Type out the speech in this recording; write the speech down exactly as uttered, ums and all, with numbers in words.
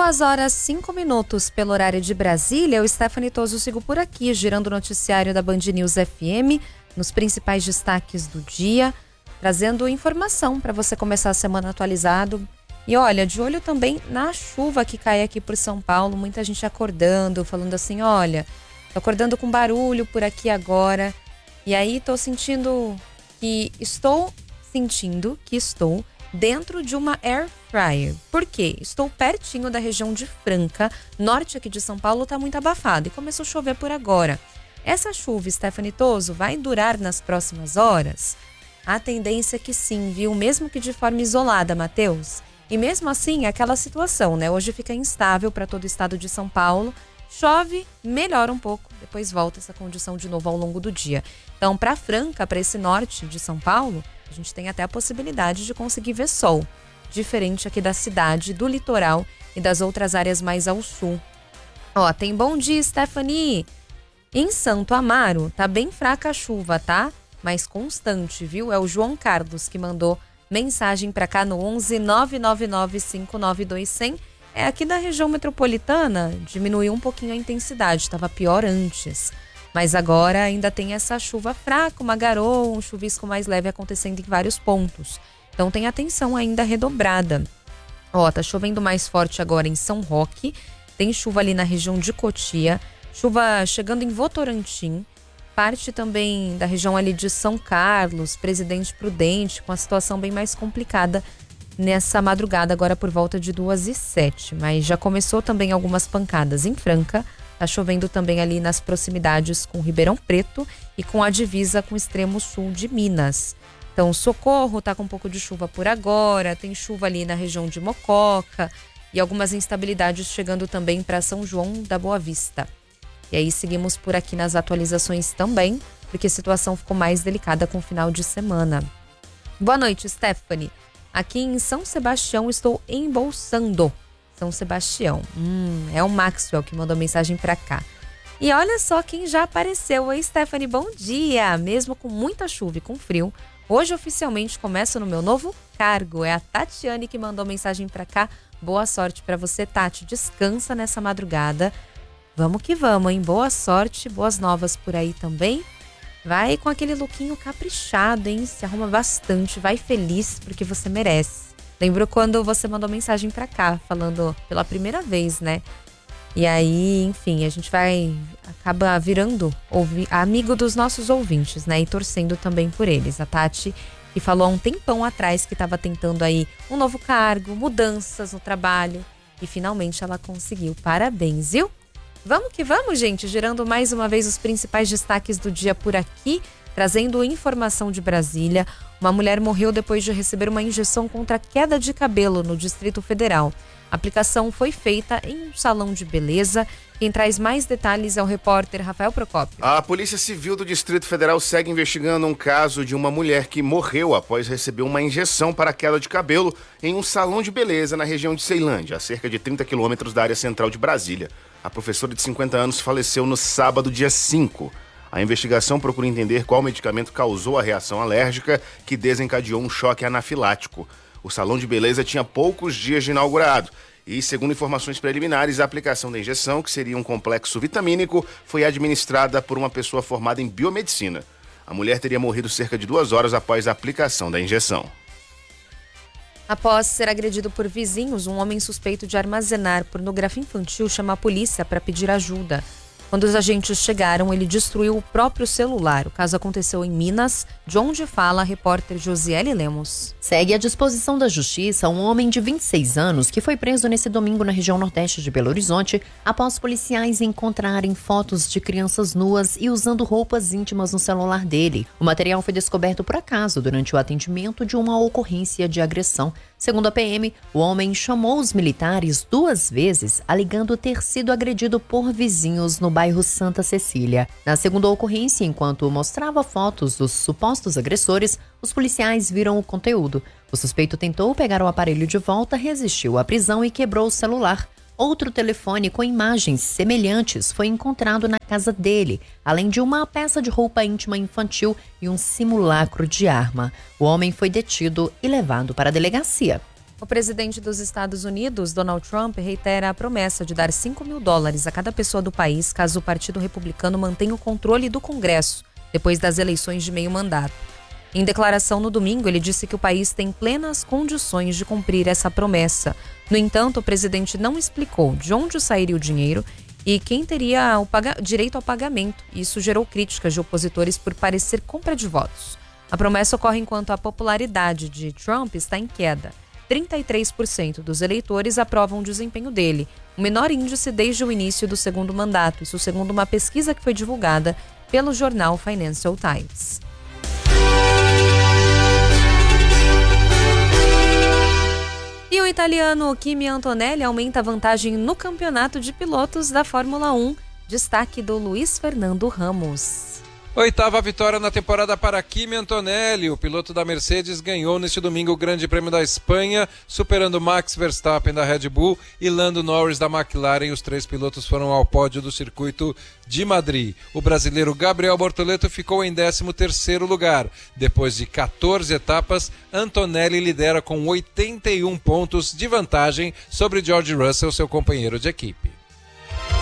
Duas horas, cinco minutos pelo horário de Brasília. Eu, Stephanie Toso, sigo por aqui, girando o noticiário da Band News F M, nos principais destaques do dia, trazendo informação para você começar a semana atualizado. E olha, de olho também na chuva que cai aqui por São Paulo, muita gente acordando, falando assim, olha, tô acordando com barulho por aqui agora, e aí tô sentindo que estou sentindo que estou dentro de uma air fryer. Por quê? Estou pertinho da região de Franca, norte aqui de São Paulo, tá muito abafado e começou a chover por agora. Essa chuva, Stephanie Toso, vai durar nas próximas horas? A tendência é que sim, viu? Mesmo que de forma isolada, Matheus. E mesmo assim, aquela situação, né? Hoje fica instável para todo o estado de São Paulo. Chove, melhora um pouco, depois volta essa condição de novo ao longo do dia. Então, para Franca, para esse norte de São Paulo, a gente tem até a possibilidade de conseguir ver sol, diferente aqui da cidade, do litoral e das outras áreas mais ao sul. Ó, tem bom dia, Stephanie. Em Santo Amaro, tá bem fraca a chuva, tá? Mas constante, viu? É o João Carlos que mandou mensagem para cá no onze nove nove nove cinco nove dois zero zero. É aqui da região metropolitana, diminuiu um pouquinho a intensidade, estava pior antes. Mas agora ainda tem essa chuva fraca, uma garoa, um chuvisco mais leve acontecendo em vários pontos. Então tem atenção ainda redobrada. Ó, tá chovendo mais forte agora em São Roque, tem chuva ali na região de Cotia, chuva chegando em Votorantim, parte também da região ali de São Carlos, Presidente Prudente, com a situação bem mais complicada nessa madrugada, agora por volta de duas e sete. Mas já começou também algumas pancadas em Franca. Tá chovendo também ali nas proximidades com Ribeirão Preto e com a divisa com o extremo sul de Minas. Então, Socorro tá com um pouco de chuva por agora, tem chuva ali na região de Mococa e algumas instabilidades chegando também para São João da Boa Vista. E aí seguimos por aqui nas atualizações também, porque a situação ficou mais delicada com o final de semana. Boa noite, Stephanie. Aqui em São Sebastião estou embolsando. São Sebastião. Hum, é o Maxwell que mandou mensagem pra cá. E olha só quem já apareceu. Oi, Stephanie, bom dia. Mesmo com muita chuva e com frio, hoje oficialmente começo no meu novo cargo. É a Tatiane que mandou mensagem pra cá. Boa sorte pra você, Tati. Descansa nessa madrugada. Vamos que vamos, hein? Boa sorte, boas novas por aí também. Vai com aquele lookinho caprichado, hein? Se arruma bastante, vai feliz, porque você merece. Lembro quando você mandou mensagem pra cá, falando pela primeira vez, né? E aí, enfim, a gente vai, acaba virando ouvi, amigo dos nossos ouvintes, né? E torcendo também por eles. A Tati, que falou há um tempão atrás que estava tentando aí um novo cargo, mudanças no trabalho. E finalmente ela conseguiu. Parabéns, viu? Vamos que vamos, gente, girando mais uma vez os principais destaques do dia por aqui, trazendo informação de Brasília. Uma mulher morreu depois de receber uma injeção contra a queda de cabelo no Distrito Federal. A aplicação foi feita em um salão de beleza. Quem traz mais detalhes é o repórter Rafael Procópio. A Polícia Civil do Distrito Federal segue investigando um caso de uma mulher que morreu após receber uma injeção para a queda de cabelo em um salão de beleza na região de Ceilândia, a cerca de trinta quilômetros da área central de Brasília. A professora de cinquenta anos faleceu no sábado, dia cinco. A investigação procura entender qual medicamento causou a reação alérgica que desencadeou um choque anafilático. O salão de beleza tinha poucos dias de inaugurado e, segundo informações preliminares, a aplicação da injeção, que seria um complexo vitamínico, foi administrada por uma pessoa formada em biomedicina. A mulher teria morrido cerca de duas horas após a aplicação da injeção. Após ser agredido por vizinhos, um homem suspeito de armazenar pornografia infantil chama a polícia para pedir ajuda. Quando os agentes chegaram, ele destruiu o próprio celular. O caso aconteceu em Minas, de onde fala a repórter Josiele Lemos. Segue à disposição da justiça um homem de vinte e seis anos que foi preso nesse domingo na região nordeste de Belo Horizonte após policiais encontrarem fotos de crianças nuas e usando roupas íntimas no celular dele. O material foi descoberto por acaso durante o atendimento de uma ocorrência de agressão. Segundo a P M, o homem chamou os militares duas vezes, alegando ter sido agredido por vizinhos no bairro Santa Cecília. Na segunda ocorrência, enquanto mostrava fotos dos supostos agressores, os policiais viram o conteúdo. O suspeito tentou pegar o aparelho de volta, resistiu à prisão e quebrou o celular. Outro telefone com imagens semelhantes foi encontrado na casa dele, além de uma peça de roupa íntima infantil e um simulacro de arma. O homem foi detido e levado para a delegacia. O presidente dos Estados Unidos, Donald Trump, reitera a promessa de dar cinco mil dólares a cada pessoa do país caso o Partido Republicano mantenha o controle do Congresso depois das eleições de meio mandato. Em declaração no domingo, ele disse que o país tem plenas condições de cumprir essa promessa. No entanto, o presidente não explicou de onde sairia o dinheiro e quem teria o paga- direito ao pagamento. Isso gerou críticas de opositores por parecer compra de votos. A promessa ocorre enquanto a popularidade de Trump está em queda. trinta e três por cento dos eleitores aprovam o desempenho dele, o menor índice desde o início do segundo mandato, isso segundo uma pesquisa que foi divulgada pelo jornal Financial Times. E o italiano Kimi Antonelli aumenta a vantagem no campeonato de pilotos da Fórmula um, destaque do Luiz Fernando Ramos. Oitava vitória na temporada para Kimi Antonelli. O piloto da Mercedes ganhou neste domingo o Grande Prêmio da Espanha, superando Max Verstappen da Red Bull e Lando Norris da McLaren. Os três pilotos foram ao pódio do circuito de Madrid. O brasileiro Gabriel Bortoleto ficou em décimo terceiro lugar. Depois de quatorze etapas, Antonelli lidera com oitenta e um pontos de vantagem sobre George Russell, seu companheiro de equipe.